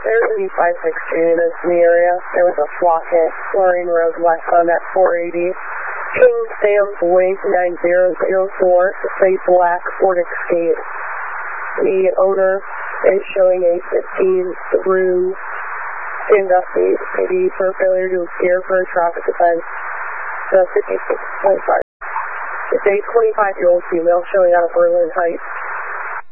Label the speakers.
Speaker 1: there's an E56 unit in the area. There was a flock hit, Lorraine Road West on that 480. King Stamps Wake 9004, it's a black Ford Escape. The owner is showing a 15 through investigate, maybe for failure to appear for a traffic offense. The 56.5. It's a 25-year-old female showing out of Berlin Heights.